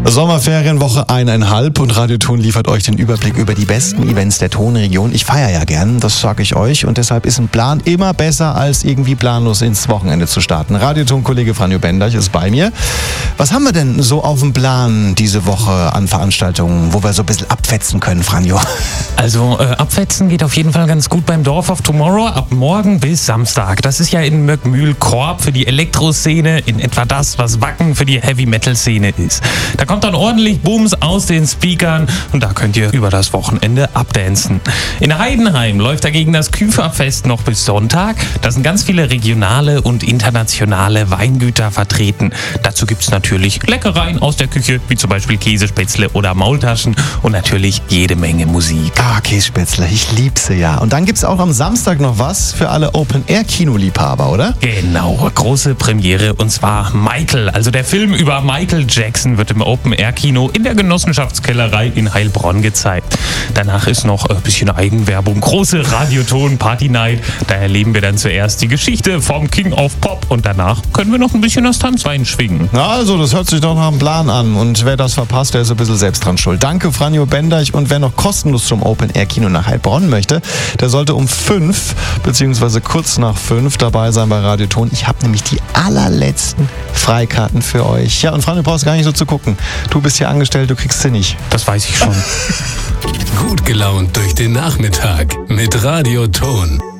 Sommerferienwoche 1,5 und Radioton liefert euch den Überblick über die besten Events der Tonregion. Ich feiere ja gern, das sage ich euch, und deshalb ist ein Plan immer besser, als irgendwie planlos ins Wochenende zu starten. Radioton-Kollege Franjo Benderch ist bei mir. Was haben wir denn so auf dem Plan diese Woche an Veranstaltungen, wo wir so ein bisschen abfetzen können, Franjo? Also abfetzen geht auf jeden Fall ganz gut beim Dorf of Tomorrow ab morgen bis Samstag. Das ist ja in Möckmühl-Korb für die Elektroszene, in etwa das, was Wacken für die Heavy-Metal-Szene ist. Da kommt dann ordentlich Bums aus den Speakern und da könnt ihr über das Wochenende abdancen. In Heidenheim läuft dagegen das Küferfest noch bis Sonntag. Da sind ganz viele regionale und internationale Weingüter vertreten. Dazu gibt es natürlich Leckereien aus der Küche, wie zum Beispiel Käsespätzle oder Maultaschen und natürlich jede Menge Musik. Ah, Käsespätzle, ich lieb sie ja. Und dann gibt es auch am Samstag noch was für alle Open-Air-Kinoliebhaber, oder? Genau, große Premiere, und zwar Michael. Also der Film über Michael Jackson wird im Open-Air-Kino in der Genossenschaftskellerei in Heilbronn gezeigt. Danach ist noch ein bisschen Eigenwerbung. Große Radioton-Party-Night. Da erleben wir dann zuerst die Geschichte vom King of Pop und danach können wir noch ein bisschen das Tanzbein schwingen. Na also, das hört sich doch nach einem Plan an. Und wer das verpasst, der ist ein bisschen selbst dran schuld. Danke, Franjo Benderch. Und wer noch kostenlos zum Open-Air-Kino nach Heilbronn möchte, der sollte um 5 bzw. kurz nach 5 dabei sein bei Radioton. Ich habe nämlich die allerletzten Freikarten für euch. Ja, und Franjo, du brauchst gar nicht so zu gucken. Du bist hier angestellt, du kriegst sie nicht. Das weiß ich schon. Gut gelaunt durch den Nachmittag mit Radioton.